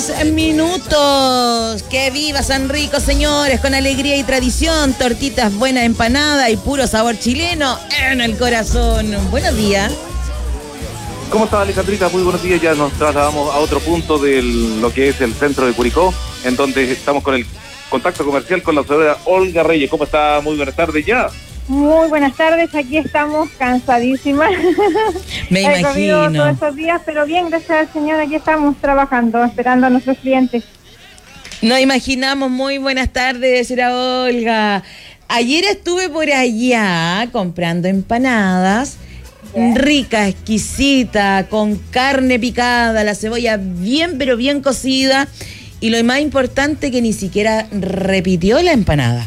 6 minutos. ¡Que viva San Rico, señores! Con alegría y tradición, tortitas buenas, empanada y puro sabor chileno en el corazón. Buenos días. ¿Cómo está, Alejandrita? Muy buenos días. Ya nos trasladamos a otro punto de lo que es el centro de Curicó, en donde estamos con el contacto comercial con la señora Olga Reyes. ¿Cómo está? Muy buenas tardes ya. Muy buenas tardes, aquí estamos cansadísimas. Me imagino. Todos estos días, pero bien, gracias al Señor, aquí estamos trabajando, esperando a nuestros clientes. Nos imaginamos. Muy buenas tardes, señora Olga. Ayer estuve por allá comprando empanadas. Rica, exquisita, con carne picada, la cebolla bien, pero bien cocida. Y lo más importante, que ni siquiera repitió la empanada.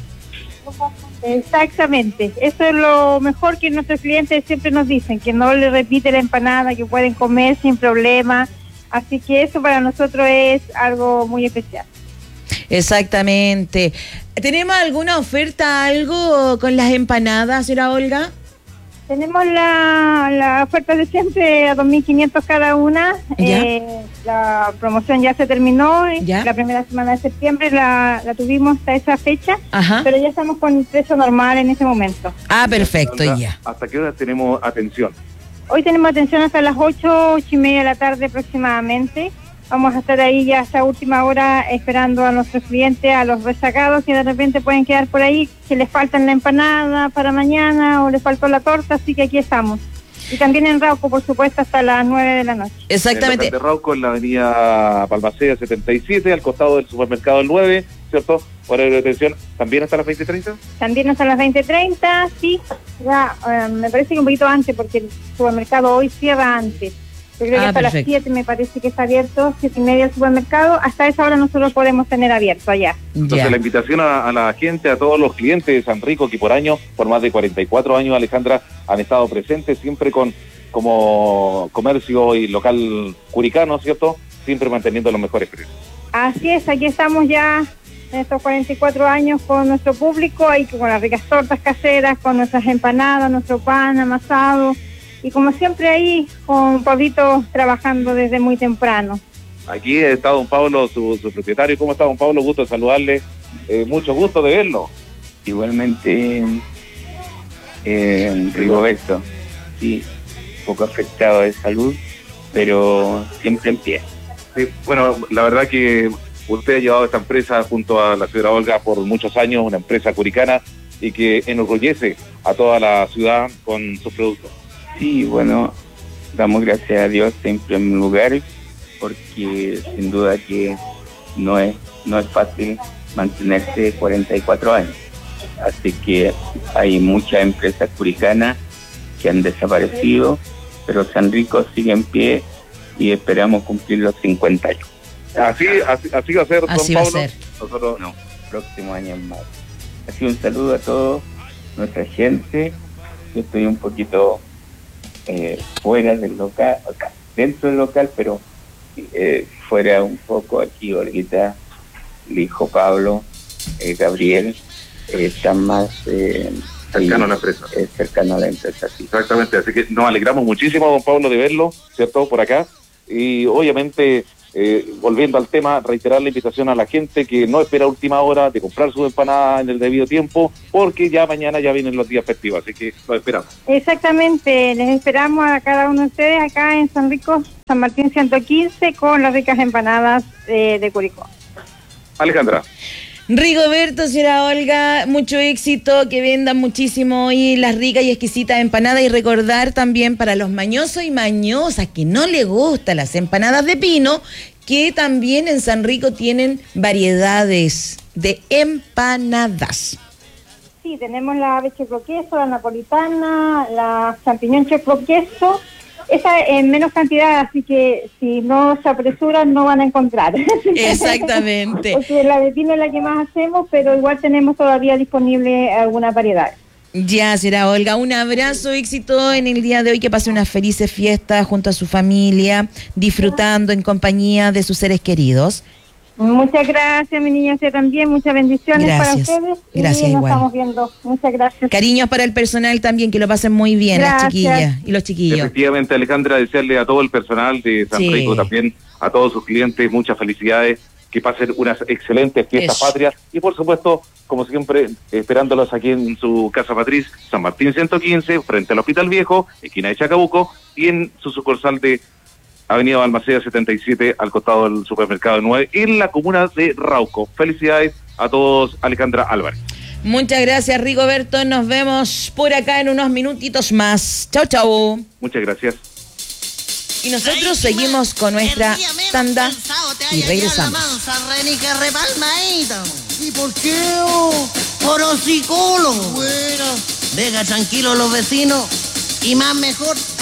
Exactamente, eso es lo mejor que nuestros clientes siempre nos dicen, que no le repite la empanada, que pueden comer sin problema, así que eso para nosotros es algo muy especial. Exactamente. ¿Tenemos alguna oferta, algo con las empanadas, señora Olga? Tenemos la oferta de siempre a 2.500 cada una. La promoción ya se terminó. ¿Ya? La primera semana de septiembre la tuvimos hasta esa fecha. Ajá. Pero ya estamos con el precio normal en ese momento. Ah, perfecto, ya. ¿Hasta qué hora tenemos atención? Hoy tenemos atención hasta las 8:30 de la tarde aproximadamente. Vamos a estar ahí ya hasta última hora esperando a nuestros clientes, a los rezagados que de repente pueden quedar por ahí, que les faltan la empanada para mañana o les faltó la torta, así que aquí estamos. Y también en Rauco, por supuesto, hasta las 9 de la noche. Exactamente. En Rauco, en la avenida Balmaceda 77, al costado del supermercado el 9, ¿cierto? Horario de atención, ¿también hasta las 20:30? También hasta las 20:30, sí. Ya, me parece que un poquito antes, porque el supermercado hoy cierra antes. Yo creo que hasta perfecto. Las 7 me parece que está abierto, 7:30 el supermercado. Hasta esa hora nosotros podemos tener abierto allá. Entonces la invitación a la gente, a todos los clientes de San Rico, que por años, por más de 44 años, Alejandra, han estado presentes siempre como comercio y local curicano, ¿cierto? Siempre manteniendo los mejores precios. Así es, aquí estamos ya en estos 44 años con nuestro público, ahí con las ricas tortas caseras, con nuestras empanadas, nuestro pan amasado. Y como siempre ahí, con Pablito trabajando desde muy temprano. Aquí está don Pablo, su propietario. ¿Cómo está, don Pablo? Gusto de saludarle. Mucho gusto de verlo. Igualmente, Rigoberto. Sí, un poco afectado de salud, pero siempre en pie. Sí, bueno, la verdad que usted ha llevado esta empresa junto a la señora Olga por muchos años, una empresa curicana, y que enorgullece a toda la ciudad con sus productos. Sí, bueno, damos gracias a Dios siempre en lugar, porque sin duda que no es fácil mantenerse 44 años. Así que hay muchas empresas curicanas que han desaparecido, pero San Rico sigue en pie y esperamos cumplir los 50 años. Así va a ser, don así Pablo. Va a ser. Nosotros no, próximo año más. Así un saludo a toda nuestra gente. Yo estoy un poquito fuera del local, acá, dentro del local, pero fuera un poco. Aquí Olguita, el hijo Pablo, Gabriel, están más cercano a la empresa. Cercano a la empresa, sí. Exactamente, así que nos alegramos muchísimo, don Pablo, de verlo, ¿cierto?, por acá. Y obviamente, volviendo al tema, reiterar la invitación a la gente que no espera última hora de comprar su empanada en el debido tiempo, porque ya mañana ya vienen los días festivos, así que los esperamos. Exactamente, les esperamos a cada uno de ustedes acá en San Rico, San Martín 115, con las ricas empanadas de Curicó. Alejandra. Rigoberto, señora Olga, mucho éxito, que vendan muchísimo hoy las ricas y exquisitas empanadas, y recordar también para los mañosos y mañosas que no les gustan las empanadas de pino, que también en San Rico tienen variedades de empanadas. Sí, tenemos la ave choclo queso, la napolitana, la champiñón choclo queso. Esa en menos cantidad, así que si no se apresuran no van a encontrar. Exactamente. Porque la de pino es la que más hacemos, pero igual tenemos todavía disponible alguna variedad. Ya, señora Olga, un abrazo, éxito en el día de hoy, que pase unas felices fiestas junto a su familia, disfrutando en compañía de sus seres queridos. Muchas gracias, mi niña, usted también. Muchas bendiciones Gracias. para ustedes. Gracias, y nos igual. estamos viendo. Muchas gracias. Cariños para el personal también, que lo pasen muy bien, las Gracias. chiquillas y los chiquillos. Efectivamente, Alejandra, desearle a todo el personal de San Sí. Rico, también a todos sus clientes, muchas felicidades, que pasen unas excelentes fiestas Eso. patrias y, por supuesto, como siempre, esperándolos aquí en su casa matriz, San Martín 115, frente al Hospital Viejo, esquina de Chacabuco, y en su sucursal de Avenida Balmaceda 77, al costado del supermercado 9, en la comuna de Rauco. Felicidades a todos, Alejandra Álvarez. Muchas gracias, Rigoberto. Nos vemos por acá en unos minutitos más. Chau, chau. Muchas gracias. Y nosotros seguimos con nuestra tanda y regresamos. ¿Y por qué? Por hocicolo. Bueno. Deja tranquilo los vecinos y más mejor